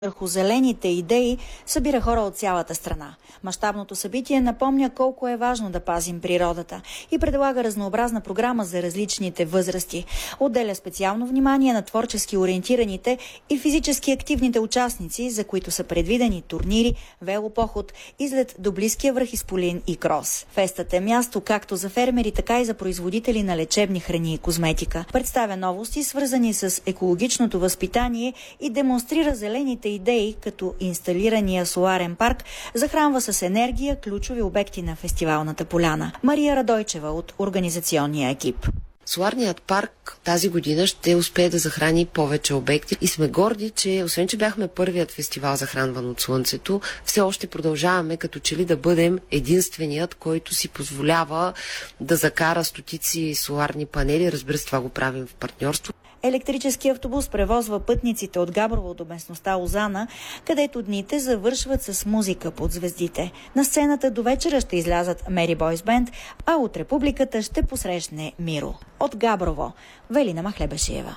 върху зелените идеи събира хора от цялата страна. Мащабното събитие напомня колко е важно да пазим природата и предлага разнообразна програма за различните възрасти. Отделя специално внимание на творчески ориентираните и физически активните участници, за които са предвидени турнири, велопоход, излет до близкия връх Исполин и Крос. Фестът е място както за фермери, така и за производители на лечебни храни и козметика. Представя новости, свързани с екологичното възпитание и демонстрира зелените идеи, като инсталирания соларен парк захранва с енергия ключови обекти на фестивалната поляна. Мария Радойчева от организационния екип. Соларният парк тази година ще успее да захрани повече обекти и сме горди, че освен, че бяхме първият фестивал захранван от Слънцето, все още продължаваме като че ли да бъдем единственият, който си позволява да закара стотици соларни панели. Разбира се, това го правим в партньорство. Електрически автобус превозва пътниците от Габрово до местността Лозана, където дните завършват с музика под звездите. На сцената до вечера ще излязат Мери Бойс Бенд, а от Републиката ще посрещне Миро. От Габрово, Велина Махлебешиева.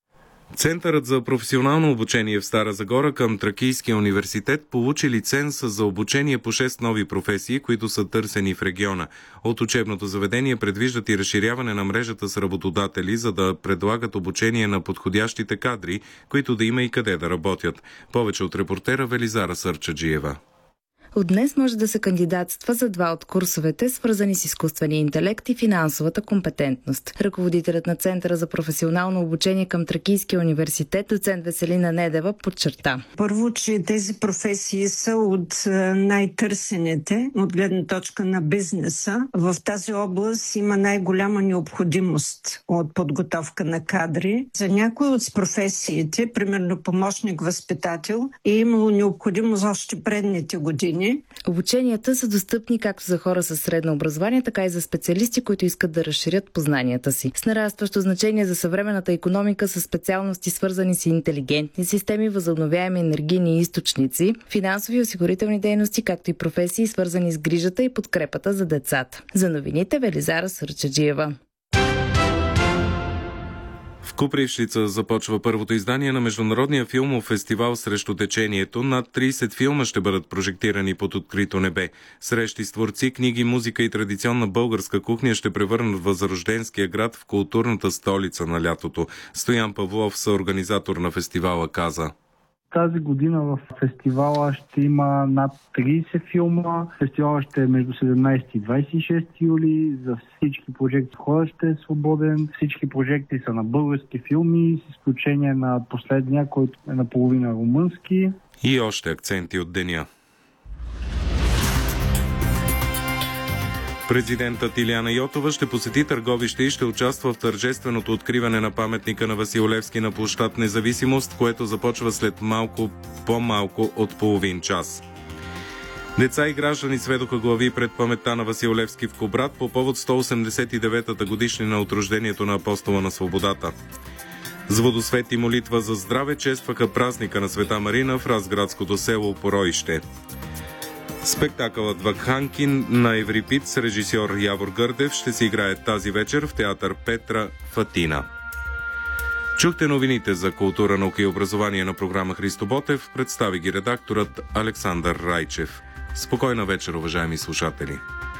Центърът за професионално обучение в Стара Загора към Тракийския университет получи лиценз за обучение по 6 нови професии, които са търсени в региона. От учебното заведение предвиждат и разширяване на мрежата с работодатели, за да предлагат обучение на подходящите кадри, които да има и къде да работят. Повече от репортера Велизара Сърчаджиева. От днес може да се кандидатства за 2 от курсовете, свързани с изкуствения интелект и финансовата компетентност. Ръководителят на Центъра за професионално обучение към Тракийския университет, доцент Веселина Недева, подчерта. Първо, че тези професии са от най-търсените от гледна точка на бизнеса. В тази област има най-голяма необходимост от подготовка на кадри. За някои от професиите, примерно помощник-възпитател, е имало необходимост още предните години. Обученията са достъпни както за хора с средно образование, така и за специалисти, които искат да разширят познанията си. С нарастващо значение за съвременната икономика са специалности, свързани с интелигентни системи, възобновяеми енергийни източници, финансови и осигурителни дейности, както и професии, свързани с грижата и подкрепата за децата. За новините Велизара Сърчаджиева. В Купривщица започва първото издание на Международния филмов фестивал срещу течението. Над 30 филма ще бъдат прожектирани под открито небе. Срещи с творци, книги, музика и традиционна българска кухня ще превърнат Възрожденския град в културната столица на лятото. Стоян Павлов, съорганизатор на фестивала, каза: Тази година в фестивала ще има над 30 филма. Фестивала ще е между 17 и 26 юли. За всички прожекти входът ще е свободен. Всички прожекти са на български филми, с изключение на последния, който е наполовина румънски. И още акценти от деня. Президентът Илияна Йотова ще посети Търговище и ще участва в тържественото откриване на паметника на Васил Левски на площад Независимост, което започва след по-малко от половин час. Деца и граждани сведоха глави пред паметта на Васил Левски в Кубрат по повод 189-та годишнина от рождението на Апостола на свободата. С водосвет и молитва за здраве честваха празника на Света Марина в разградското село Пороище. Спектакълът Вакханкин на Еврипид с режисьор Явор Гърдев ще се играе тази вечер в театър Петра в Атина. Чухте новините за култура, наука и образование на програма Христо Ботев. Представи ги редакторът Александър Райчев. Спокойна вечер, уважаеми слушатели!